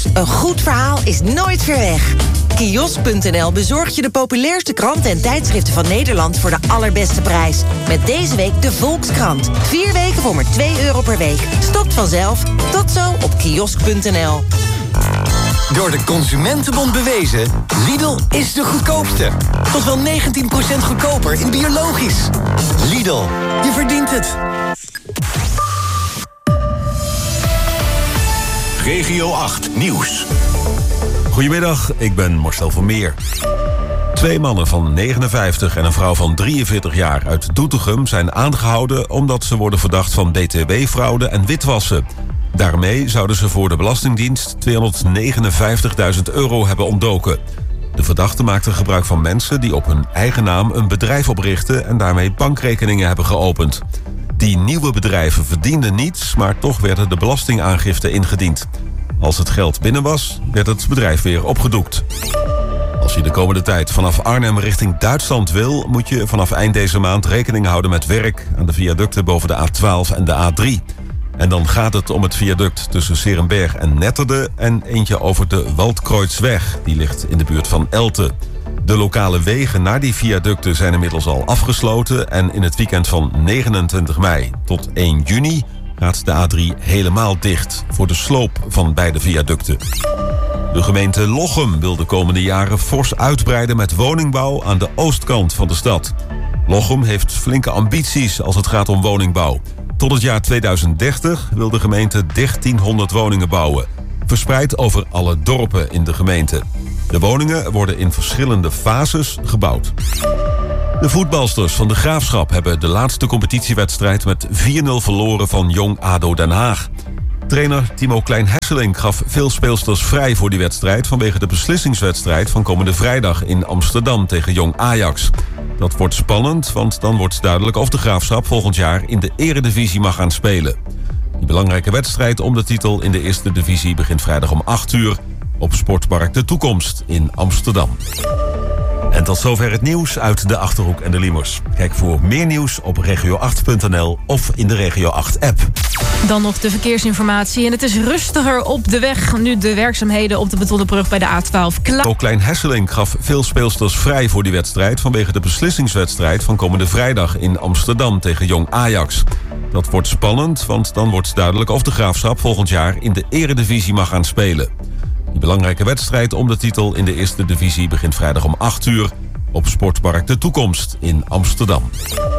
Een goed verhaal is nooit ver weg. Kiosk.nl bezorgt je de populairste kranten en tijdschriften van Nederland voor de allerbeste prijs. Met deze week de Volkskrant. 4 weken voor maar €2 per week. Stopt vanzelf. Tot zo op kiosk.nl. Door de Consumentenbond bewezen, Lidl is de goedkoopste. Tot wel 19% goedkoper in biologisch. Lidl, je verdient het. Regio 8 Nieuws. Goedemiddag, ik ben Marcel van Meer. 2 mannen van 59 en een vrouw van 43 jaar uit Doetinchem zijn aangehouden omdat ze worden verdacht van btw-fraude en witwassen. Daarmee zouden ze voor de Belastingdienst €259.000 hebben ontdoken. De verdachten maakten gebruik van mensen die op hun eigen naam een bedrijf oprichten en daarmee bankrekeningen hebben geopend. Die nieuwe bedrijven verdienden niets, maar toch werden de belastingaangiften ingediend. Als het geld binnen was, werd het bedrijf weer opgedoekt. Als je de komende tijd vanaf Arnhem richting Duitsland wil, moet je vanaf eind deze maand rekening houden met werk aan de viaducten boven de A12 en de A3. En dan gaat het om het viaduct tussen 's Heerenberg en Netterde en eentje over de Waldkreuzweg. Die ligt in de buurt van Elten. De lokale wegen naar die viaducten zijn inmiddels al afgesloten en in het weekend van 29 mei tot 1 juni gaat de A3 helemaal dicht voor de sloop van beide viaducten. De gemeente Lochem wil de komende jaren fors uitbreiden met woningbouw aan de oostkant van de stad. Lochem heeft flinke ambities als het gaat om woningbouw. Tot het jaar 2030 wil de gemeente 1300 woningen bouwen, verspreid over alle dorpen in de gemeente. De woningen worden in verschillende fases gebouwd. De voetbalsters van de Graafschap hebben de laatste competitiewedstrijd met 4-0 verloren van Jong ADO Den Haag. Trainer Timo Klein-Hesselink gaf veel speelsters vrij voor die wedstrijd vanwege de beslissingswedstrijd van komende vrijdag in Amsterdam tegen Jong Ajax. Dat wordt spannend, want dan wordt duidelijk of de Graafschap volgend jaar in de eredivisie mag gaan spelen. Die belangrijke wedstrijd om de titel in de eerste divisie begint vrijdag om 8 uur op Sportpark De Toekomst in Amsterdam. En tot zover het nieuws uit de Achterhoek en de Liemers. Kijk voor meer nieuws op regio8.nl of in de Regio 8-app. Dan nog de verkeersinformatie. En het is rustiger op de weg nu de werkzaamheden op de betonnen brug bij de A12 klaar. Klein-Hesselink gaf veel speelsters vrij voor die wedstrijd vanwege de beslissingswedstrijd van komende vrijdag in Amsterdam tegen Jong Ajax. Dat wordt spannend, want dan wordt duidelijk of de Graafschap volgend jaar in de eredivisie mag gaan spelen. Die belangrijke wedstrijd om de titel in de eerste divisie begint vrijdag om 8 uur op Sportpark De Toekomst in Amsterdam.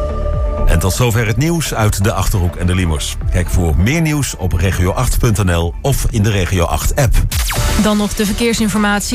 En tot zover het nieuws uit de Achterhoek en de Liemers. Kijk voor meer nieuws op regio8.nl of in de Regio 8-app. Dan nog de verkeersinformatie.